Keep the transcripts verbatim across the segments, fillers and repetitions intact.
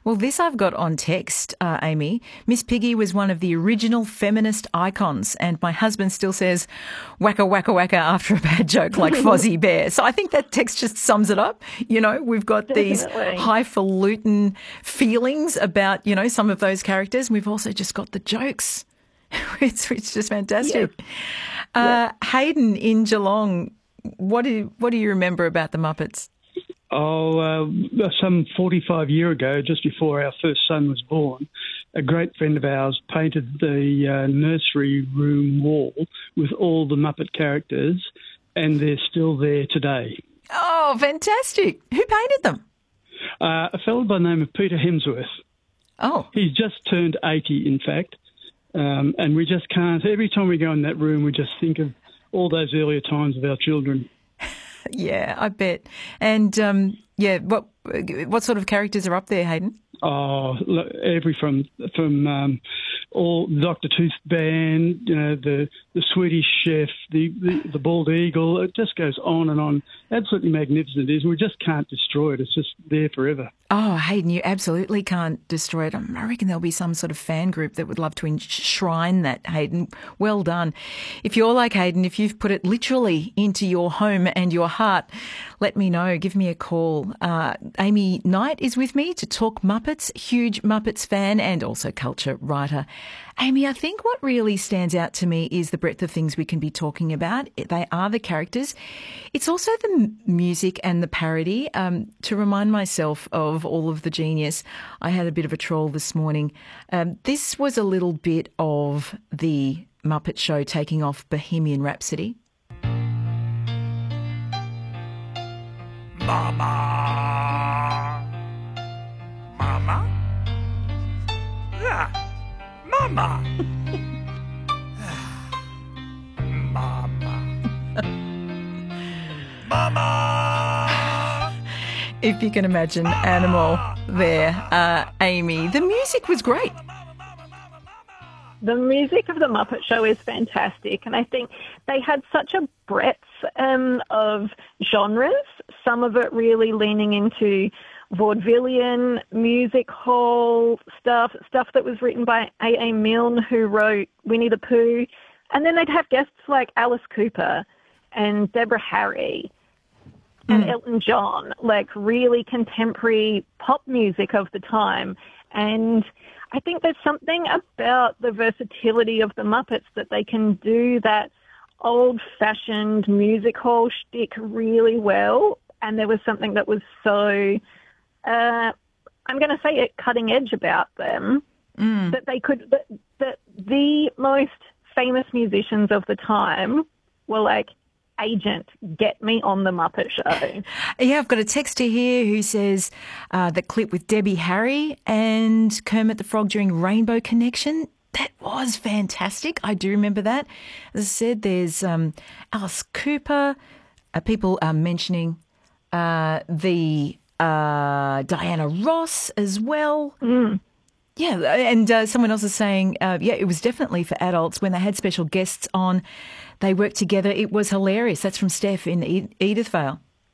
Well, this I've got on text, uh, Amy. Miss Piggy was one of the original feminist icons, and my husband still says wacka, wacka, wacka after a bad joke like Fozzie Bear. So I think that text just sums it up. You know, we've got Definitely. these highfalutin feelings about, you know, some of those characters. We've also just got the jokes. it's, it's just fantastic. Yes. Uh, Hayden in Geelong, what do, what do you remember about the Muppets? Oh, uh, some forty-five years ago, just before our first son was born, a great friend of ours painted the uh, nursery room wall with all the Muppet characters, and they're still there today. Oh, fantastic. Who painted them? Uh, a fellow by the name of Peter Hemsworth. Oh. He's just turned eighty, in fact, um, and we just can't, every time we go in that room, we just think of all those earlier times of our children. Yeah, I bet. And, um, yeah, what what sort of characters are up there, Hayden? Oh, look, every from from um, all Doctor Tooth Band, you know, the the Swedish Chef, the, the the Bald Eagle. It just goes on and on. Absolutely magnificent it is. We just can't destroy it. It's just there forever. Oh, Hayden, you absolutely can't destroy it. I reckon there'll be some sort of fan group that would love to enshrine that, Hayden. Well done. If you're like Hayden, if you've put it literally into your home and your heart, let me know. Give me a call. Uh, Amy Knight is with me to talk Muppets, huge Muppets fan and also culture writer. Amy, I think what really stands out to me is the breadth of things we can be talking about. They are the characters. It's also the m- music and the parody. Um, to remind myself of all of the genius, I had a bit of a troll this morning. Um, this was a little bit of the Muppet Show taking off Bohemian Rhapsody. Mama! Mama? Yeah. Mama! Mama! Mama! If you can imagine Animal there, uh, Amy. The music was great. The music of the Muppet Show is fantastic, and I think they had such a breadth um, of genres, some of it really leaning into vaudevillian, music hall stuff, stuff that was written by A A. Milne, who wrote Winnie the Pooh, and then they'd have guests like Alice Cooper and Deborah Harry and Mm. Elton John, like really contemporary pop music of the time. And I think there's something about the versatility of the Muppets that they can do that old-fashioned music hall shtick really well. And there was something that was so, uh, I'm going to say it, cutting edge about them, Mm. that they could, that, that the most famous musicians of the time were like, agent, get me on the Muppet Show. Yeah, I've got a texter here who says uh, the clip with Debbie Harry and Kermit the Frog during Rainbow Connection, that was fantastic. I do remember that. As I said, there's um, Alice Cooper. Uh, people are mentioning uh, the uh, Diana Ross as well. Mm. Yeah, and uh, someone else is saying, uh, yeah, it was definitely for adults. When they had special guests on, they worked together. It was hilarious. That's from Steph in e- Edithvale.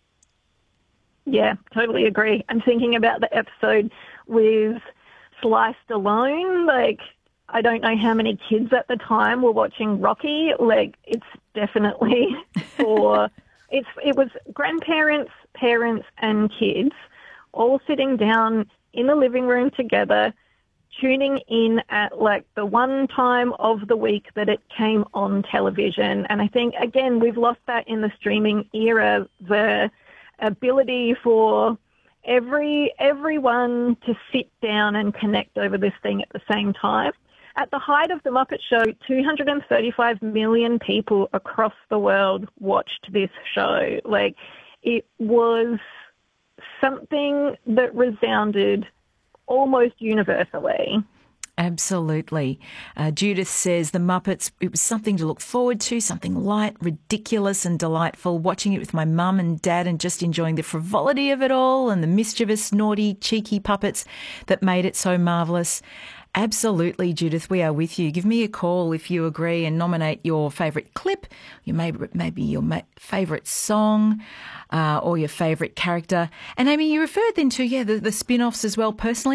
Yeah, totally agree. I'm thinking about the episode with Sly Stallone. Like, I don't know how many kids at the time were watching Rocky. Like, it's definitely for, it's it was grandparents, parents, and kids all sitting down in the living room together, tuning in at like the one time of the week that it came on television. And I think, again, we've lost that in the streaming era, the ability for every everyone to sit down and connect over this thing at the same time. At the height of the Muppet Show, two hundred thirty-five million people across the world watched this show. Like, it was something that resounded almost universally. Absolutely. Uh, Judith says the Muppets, it was something to look forward to, something light, ridiculous and delightful, watching it with my mum and dad and just enjoying the frivolity of it all and the mischievous, naughty, cheeky puppets that made it so marvellous. Absolutely, Judith, we are with you. Give me a call if you agree and nominate your favourite clip, your maybe, maybe your ma- favourite song uh, or your favourite character. And Amy, you referred then to, yeah, the, the spin-offs as well. Personally,